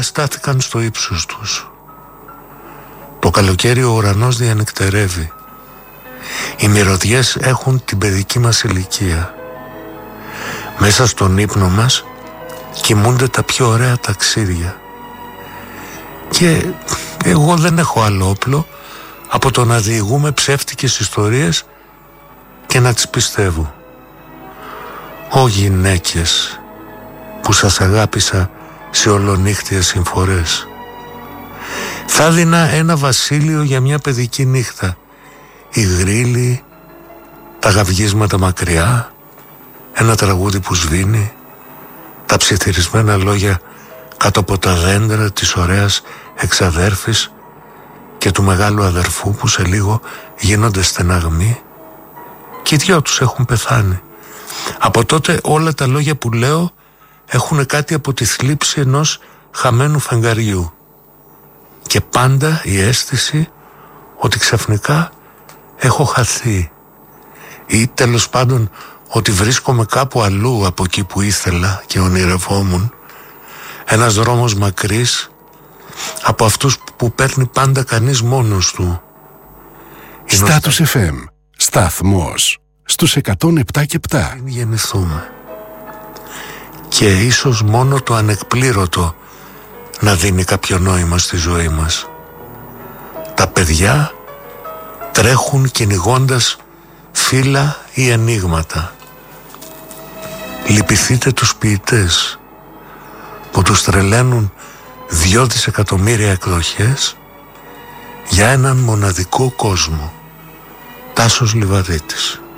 όλα στάθηκαν στο ύψος τους. Το καλοκαίρι ο ουρανός διανυκτερεύει. Οι μυρωδιές έχουν την παιδική μας ηλικία. Μέσα στον ύπνο μας κοιμούνται τα πιο ωραία ταξίδια. Και εγώ δεν έχω άλλο όπλο από το να διηγούμε ψεύτικες ιστορίες και να τις πιστεύω. Ω γυναίκες που σας αγάπησα σε ολονύχτιες συμφορές, θα δίνα ένα βασίλειο για μια παιδική νύχτα. Η γρίλη, τα γαυγίσματα μακριά, ένα τραγούδι που σβήνει, τα ψιθυρισμένα λόγια κάτω από τα δέντρα της ωραίας εξαδέρφης και του μεγάλου αδερφού που σε λίγο γίνονται στεναγμοί. Και οι δυο τους έχουν πεθάνει. Από τότε όλα τα λόγια που λέω έχουν κάτι από τη θλίψη ενός χαμένου φεγγαριού. Και πάντα η αίσθηση ότι ξαφνικά έχω χαθεί, ή τέλος πάντων ότι βρίσκομαι κάπου αλλού από εκεί που ήθελα και ονειρευόμουν. Ένας δρόμος μακρύς από αυτούς που παίρνει πάντα κανείς μόνος του. Status FM, σταθμός στους 107,7. Πριν γεννηθούμε. Και ίσως μόνο το ανεκπλήρωτο να δίνει κάποιο νόημα στη ζωή μας. Τα παιδιά τρέχουν κυνηγώντας φύλλα ή ενίγματα. Λυπηθείτε τους ποιητές που τους τρελαίνουν 2 δισεκατομμύρια εκδοχές για έναν μοναδικό κόσμο. Τάσος Λιβαδίτης.